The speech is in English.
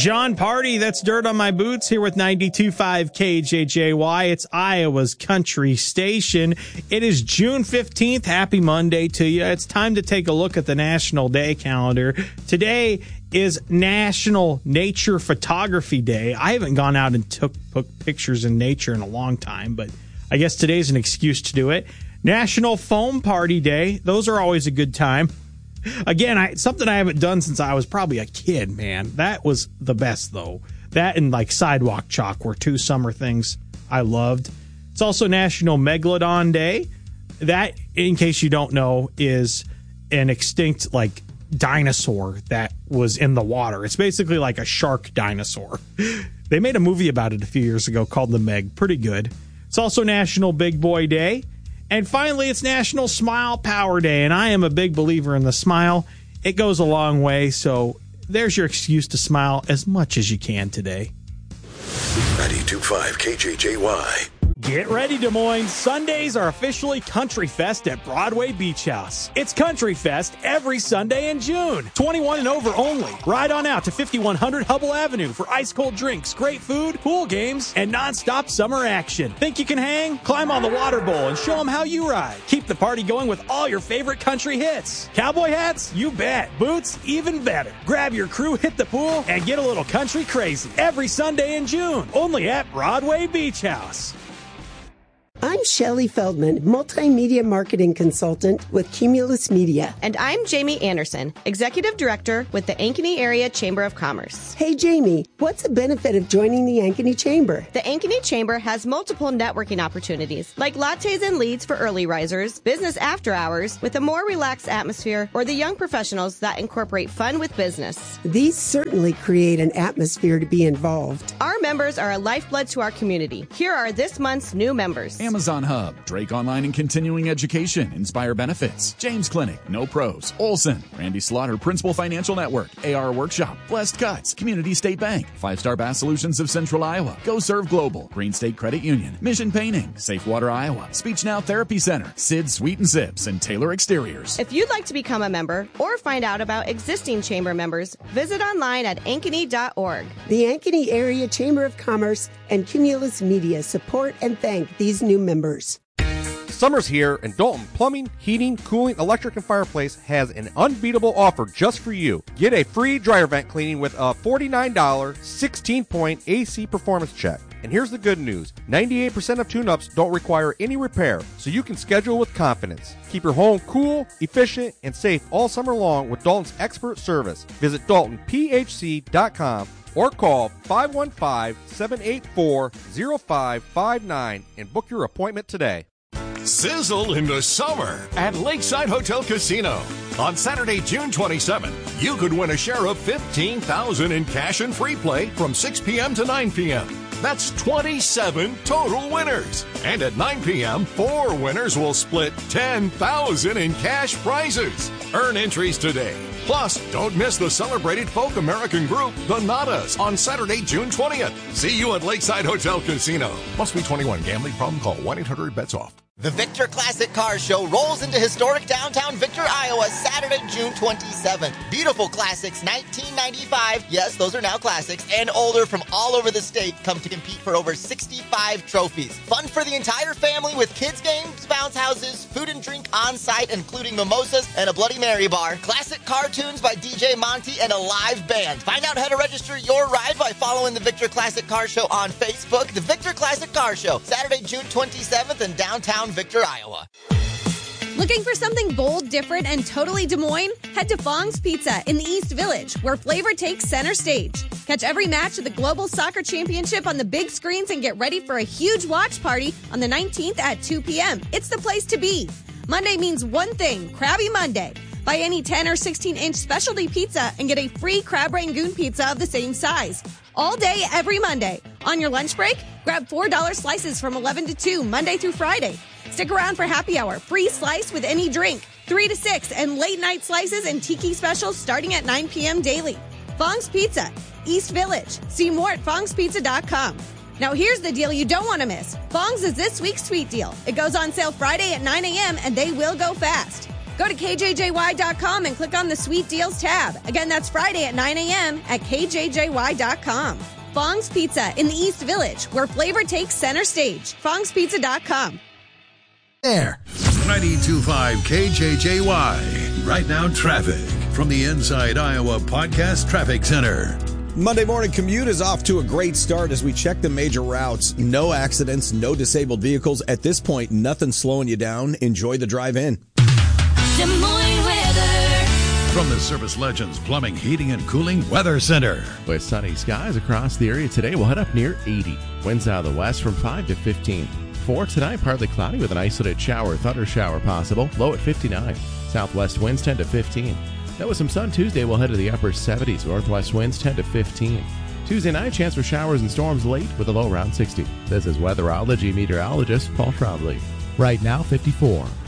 John Party, that's Dirt on My Boots here with 92.5 KJJY. It's Iowa's country station. It is June 15th. Happy Monday to you. It's time to take a look at the National Day calendar. Today is National Nature Photography Day. I haven't gone out and took pictures in nature in a long time, but I guess today's an excuse to do it. National Foam Party Day. Those are always a good time. Again, something I haven't done since I was probably a kid, man. That was the best, though. That and like sidewalk chalk were two summer things I loved. It's also National Megalodon Day. That, in case you don't know, is an extinct like dinosaur that was in the water. It's basically like a shark dinosaur. They made a movie about it a few years ago called The Meg. Pretty good. It's also National Big Boy Day. And finally, it's National Smile Power Day, and I am a big believer in the smile. It goes a long way, so there's your excuse to smile as much as you can today. 92.5 KJJY. Get ready, Des Moines. Sundays are officially Country Fest at Broadway Beach House. It's Country Fest every Sunday in June. 21 and over only. Ride on out to 5100 Hubble Avenue for ice-cold drinks, great food, pool games, and non-stop summer action. Think you can hang? Climb on the water bowl and show them how you ride. Keep the party going with all your favorite country hits. Cowboy hats? You bet. Boots? Even better. Grab your crew, hit the pool, and get a little country crazy. Every Sunday in June. Only at Broadway Beach House. I'm Shelley Feldman, multimedia marketing consultant with Cumulus Media. And I'm Jamie Anderson, executive director with the Ankeny Area Chamber of Commerce. Hey, Jamie, what's the benefit of joining the Ankeny Chamber? The Ankeny Chamber has multiple networking opportunities, like lattes and leads for early risers, business after hours with a more relaxed atmosphere, or the young professionals that incorporate fun with business. These certainly create an atmosphere to be involved. Our members are a lifeblood to our community. Here are this month's new members. Amazon Hub, Drake Online and Continuing Education, Inspire Benefits, James Clinic, No Pros, Olson, Randy Slaughter, Principal Financial Network, AR Workshop, Blessed Cuts, Community State Bank, 5-Star Bass Solutions of Central Iowa, Go Serve Global, Green State Credit Union, Mission Painting, Safe Water Iowa, Speech Now Therapy Center, Sid Sweet and Zips, and Taylor Exteriors. If you'd like to become a member or find out about existing chamber members, visit online at ankeny.org. The Ankeny Area Chamber of Commerce and Cumulus Media support and thank these new members. Summer's here, and Dalton Plumbing, Heating, Cooling, Electric, and Fireplace has an unbeatable offer just for you. Get a free dryer vent cleaning with a $49 16-point AC performance check. And here's the good news. 98% of tune-ups don't require any repair, so you can schedule with confidence. Keep your home cool, efficient, and safe all summer long with Dalton's expert service. Visit DaltonPHC.com or call 515-784-0559 and book your appointment today. Sizzle in the summer at Lakeside Hotel Casino. On Saturday, June 27th, you could win a share of $15,000 in cash and free play from 6 p.m. to 9 p.m. That's 27 total winners. And at 9 p.m., 4 winners will split $10,000 in cash prizes. Earn entries today. Plus, don't miss the celebrated folk American group, the Nadas, on Saturday, June 20th. See you at Lakeside Hotel Casino. Must be 21. Gambling problem? Call 1-800-BETS-OFF. The Victor Classic Car Show rolls into historic downtown Victor, Iowa, Saturday, June 27th. Beautiful classics, 1995, yes, those are now classics, and older from all over the state come to compete for over 65 trophies. Fun for the entire family with kids games, bounce houses, food and drink on site, including mimosas and a Bloody Mary bar, classic cartoons by DJ Monty, and a live band. Find out how to register your ride by following the Victor Classic Car Show on Facebook. The Victor Classic Car Show, Saturday, June 27th in downtown Victor, Iowa. Looking for something bold, different, and totally Des Moines? Head to Fong's Pizza in the East Village, where flavor takes center stage. Catch every match of the Global Soccer Championship on the big screens and get ready for a huge watch party on the 19th at 2 p.m. It's the place to be. Monday means one thing, Krabby Monday. Buy any 10 or 16-inch specialty pizza and get a free Crab Rangoon pizza of the same size. All day, every Monday. On your lunch break, grab $4 slices from 11 to 2, Monday through Friday. Stick around for happy hour, free slice with any drink, 3 to 6, and late night slices and tiki specials starting at 9 p.m. daily. Fong's Pizza, East Village. See more at fongspizza.com. Now here's the deal you don't want to miss. Fong's is this week's sweet deal. It goes on sale Friday at 9 a.m. and they will go fast. Go to KJJY.com and click on the Sweet Deals tab. Again, that's Friday at 9 a.m. at KJJY.com. Fong's Pizza in the East Village, where flavor takes center stage. Fong'sPizza.com. There. 92.5 KJJY. Right now, traffic from the Inside Iowa Podcast Traffic Center. Monday morning commute is off to a great start as we check the major routes. No accidents, no disabled vehicles. At this point, nothing slowing you down. Enjoy the drive in. Des Moines weather. From the Service Legends Plumbing, Heating, and Cooling Weather Center. With sunny skies across the area today, we'll head up near 80. Winds out of the west from 5 to 15. For tonight, partly cloudy with an isolated shower, thunder shower possible, low at 59. Southwest winds 10 to 15. Then with some sun Tuesday, we'll head to the upper 70s. Northwest winds 10 to 15. Tuesday night, chance for showers and storms late with a low around 60. This is weatherology meteorologist Paul Trombley. Right now, 54.